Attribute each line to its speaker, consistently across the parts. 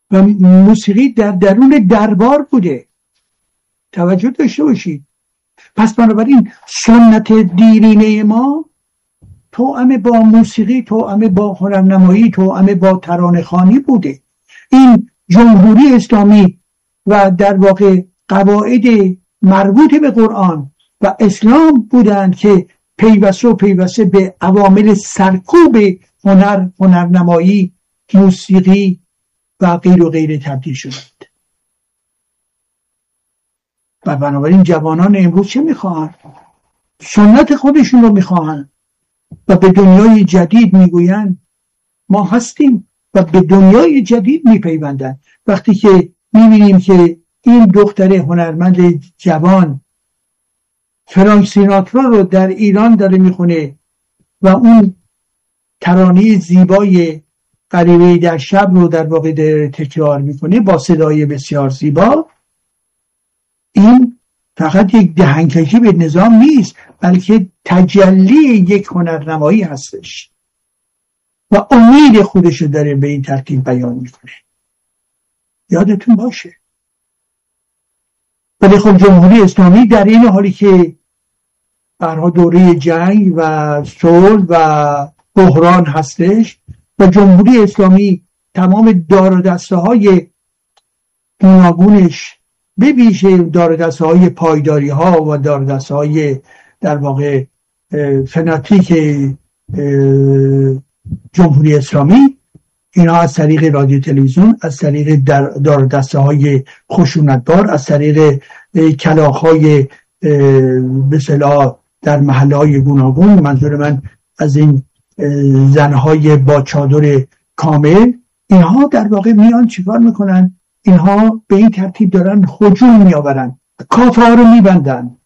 Speaker 1: و موسیقی در درون دربار بوده. توجه داشته باشید. پس بنابراین سنت دیرینه ما توأم با موسیقی، توأم با هنرنمایی، توأم با ترانه‌خوانی بوده. این جمهوری اسلامی و در واقع قواعد مربوط به قرآن و اسلام بودند که پیوسته به عوامل سرکوب هنرنمایی، موسیقی و غیر و غیر تبدیل شدند. و بنابراین جوانان امروز چه میخواهند؟ سنت خودشون رو میخواهند و به دنیای جدید میگویند ما هستیم و به دنیای جدید میپیوندند. وقتی که میبینیم که این دختر هنرمند جوان فرانک سیناترا رو در ایران داره میخونه و اون ترانه زیبای غریبه در شب رو در واقع تکرار میکنه با صدای بسیار زیبا، این فقط یک دهنکشی به نظام نیست، بلکه تجلی یک هنرنمایی هستش و امید خودش رو داره به این ترتیب بیان میکنه. یادتون باشه. ولی خب جمهوری اسلامی در این حالی که برها دوره جنگ و صلح و بحران هستش و جمهوری اسلامی تمام دار و دسته های گوناگونش به ویژه دار و دسته های پایداری ها و دار و دسته های در واقع فناتیک جمهوری اسلامی، اینا از طریق رادیو تلویزیون، از طریق دار و دسته های خشونتبار، از طریق کلاغ های به اصطلاح در محله های گوناگون، منظور من از این زنهای با چادر کامل، اینها در واقع میان چیکار میکنن؟ اینها به این ترتیب دارن هجوم میآورن، کافه ها رو میبندن،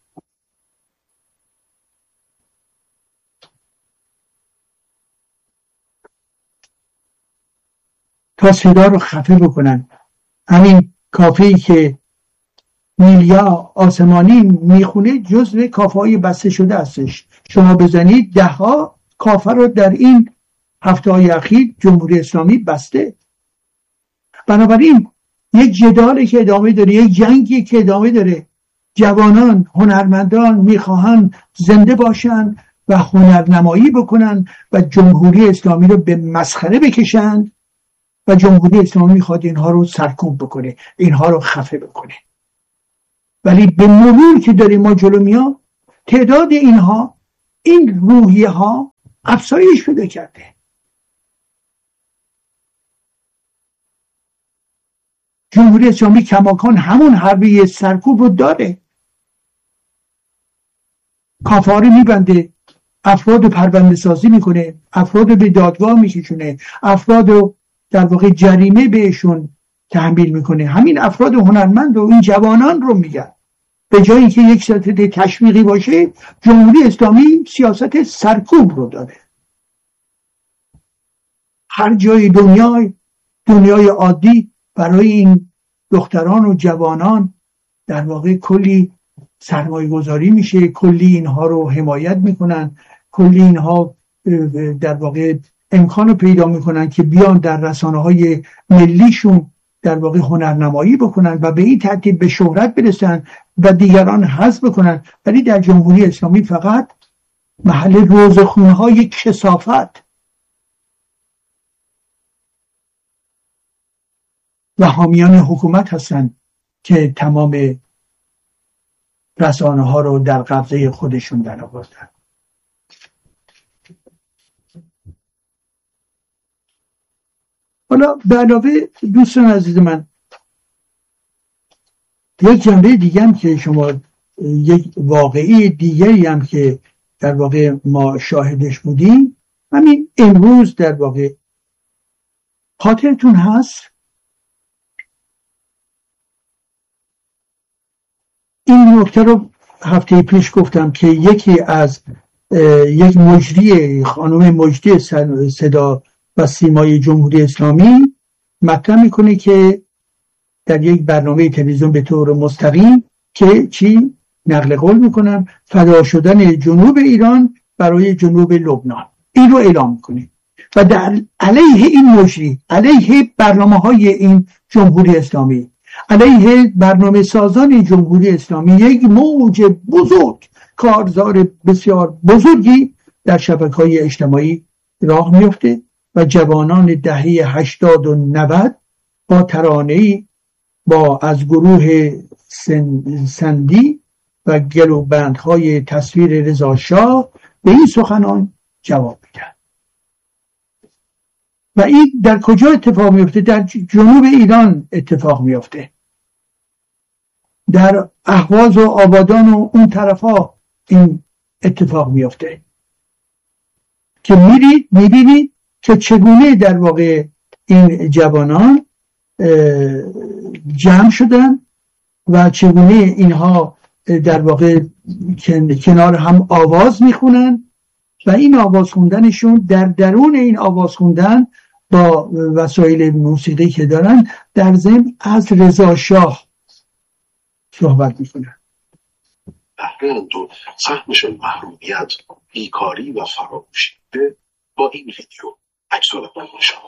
Speaker 1: تا صدا رو خفه بکنن. همین کافه‌ای که میلیا آسمانی میخونه جزو کافه های بسته شده هستش. شما بزنید 10 کافه رو در این هفته های اخیر جمهوری اسلامی بسته. بنابراین یک جدالی که ادامه داره، یک جنگی که ادامه داره. جوانان، هنرمندان میخواهند زنده باشند و هنرنمایی بکنن و جمهوری اسلامی رو به مسخره بکشند و جمهوری اسلامی میخواد اینها رو سرکوب بکنه، اینها رو خفه بکنه. ولی به مرور که داریم ما جلو میام، تعداد اینها، این روحیه ها افزایش پیدا کرده. جمهوری اسلامی کماکان همون حربه سرکوب رو داره. کافه ها رو میبنده، افراد رو پرونده سازی میکنه، افراد رو به دادگاه میکشونه، افراد رو در واقع جریمه بهشون تحمیل میکنه. همین افراد هنرمند و این جوانان رو میگن. به جایی که یک سیاست تشویقی باشه، جمهوری اسلامی سیاست سرکوب رو داره. هر جای دنیای عادی برای این دختران و جوانان در واقع کلی سرمایه گذاری میشه، کلی اینها رو حمایت میکنن، کلی اینها در واقع امکان رو پیدا میکنن که بیان در رسانه‌های ملیشون در واقع هنرنمایی بکنن و به این ترتیب به شهرت برسن و دیگران حذف بکنن. ولی در جمهوری اسلامی فقط محل روزخونه‌های کثافت و حامیان حکومت هستن که تمام رسانه‌ها رو در قبضه خودشون درآوردن. حالا به علاوه دوستان عزیز من، یک جنبه دیگه هم که شما، یک واقعی دیگری هم که در واقع ما شاهدش بودیم، همین امروز در واقع خاطرتون هست این نکته رو هفته پیش گفتم که یکی از یک مجری، خانم مجری صدا و سیمای جمهوری اسلامی مطرح میکنه که در یک برنامه تلویزیون به طور مستقیم که چی نقل قول میکنن، فدا شدن جنوب ایران برای جنوب لبنان، این رو اعلام میکنه. و در علیه این مجری، علیه برنامه‌های این جمهوری اسلامی، علیه برنامه سازان جمهوری اسلامی یک موج بزرگ، کارزار بسیار بزرگی در شبکه‌های اجتماعی راه میفته و جوانان دهه 80 و 90 با ترانه‌ای با از گروه سندی و گلوبندهای تصویر رضا شاه به این سخنان جواب میدن. و این در کجا اتفاق میفته؟ در جنوب ایران اتفاق میفته، در اهواز و آبادان و اون طرفا این اتفاق میفته که میبینید که چگونه در واقع این جوانان جمع شدن و چگونه اینها در واقع کنار هم آواز میخونن و این آواز خوندنشون در درون این آواز خوندن با وسایل موسیقی که دارن در ضمن از رضا شاه صحبت میکنن.
Speaker 2: بهره‌اند و سهمشون محرومیت، بیکاری و فراموشی. با این ویدیو عکس العمل نشان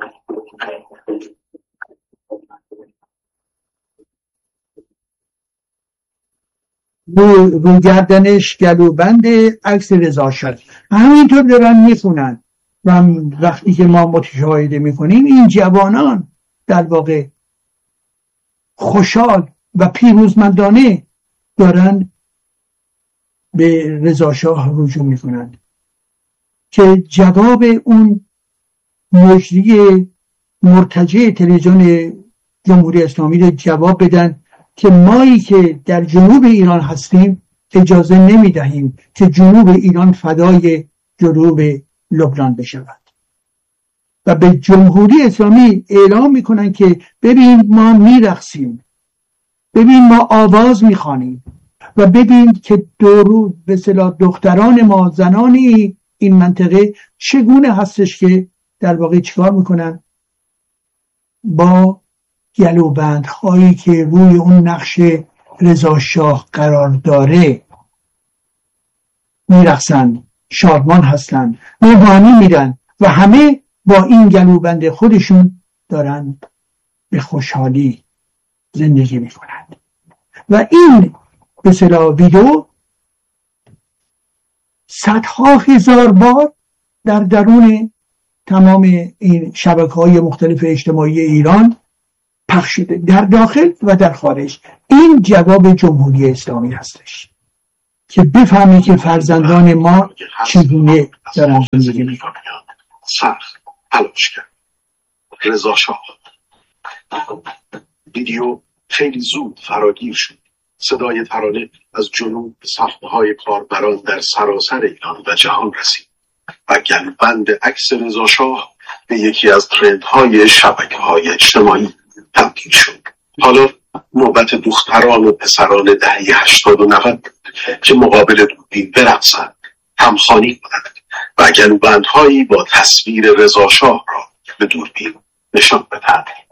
Speaker 1: رو گردنش گلوبند عکس رضا شاه، همینطور دارن میخونن و وقتی که ما مشاهده میکنیم این جوانان در واقع خوشحال و پیروزمندانه دارن به رضا شاه رجوع میکنند که جواب اون مجری مرتجع تلویزیون جمهوری اسلامی رو جواب بدن که مایی که در جنوب ایران هستیم اجازه نمیدهیم که جنوب ایران فدای جنوب لبنان بشود و به جمهوری اسلامی اعلام میکنن که ببین ما میرقصیم، ببین ما آواز میخوانیم و ببین که درود به اصطلاح دختران ما، زنان این منطقه چگونه هستش که در واقع چیکار میکنن؟ با گلوبندهایی که روی اون نقش رضا شاه قرار داره میرقصن، شادمان هستن، مهمانی میرن و همه با این گلوبند خودشون دارن به خوشحالی زندگی میکنند. و این به اصطلاح ویدیو صدها هزار بار در درون تمام این شبکه‌های مختلف اجتماعی ایران پخش شده، در داخل و در خارج. این جواب جمهوری اسلامی هستش که بفهمی که فرزندان ما چگونه دارن زندگی میکنن.
Speaker 2: سخت تلاش کرد رضا شاه. ویدیو خیلی زود فراگیر شد. صدای ترانه از جنوب به صفحه‌های کاربران در سراسر ایران و جهان رسید و گلوبند عکس رضا شاه به یکی از ترندهای شبکه‌های اجتماعی تبدیل شد. حالا نوبت دختران و پسران دهه 80 و 90 که مقابل دوربین برقصند، همخوانی کنند و گلوبندهایی با تصویر رضا شاه را به دوربین نشان بدهند.